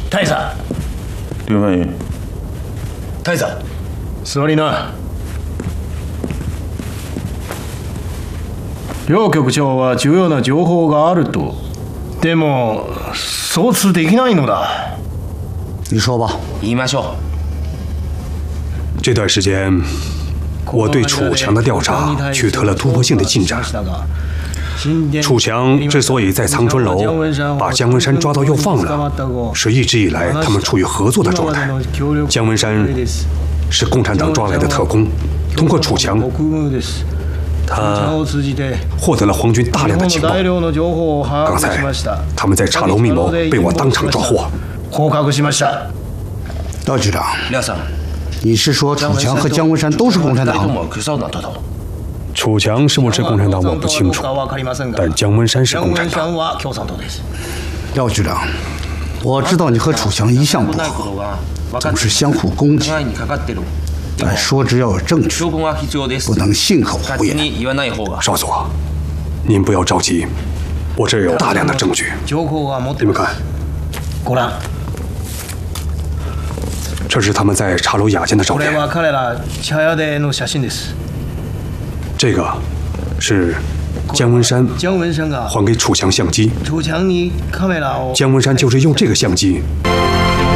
大佐。 刘翻译。 大佐。座りな。両局長は重要な情報があると。でも送通できないのだ。 你说吧。 言いましょう。 这段时间，我对楚强的调查取得了突破性的进展。楚强之所以在苍春楼把姜文山抓到又放了，是一直以来他们处于合作的状态。姜文山是共产党抓来的特工，通过楚强，他获得了皇军大量的情报。刚才他们在茶楼密谋，被我当场抓获。 道局长， 廖さん。 你是说楚强和姜文山都是共产党？ 楚强是不是共产党我不清楚，但姜文山是共产党。 廖局长，我知道你和楚强一向不和，总是相互攻击，但说只要有证据，不能信口胡言。 少佐，您不要着急，我这儿有大量的证据，你们看。这是他们在茶楼雅间的照片。这个是姜文山还给楚强相机。姜文山就是用这个相机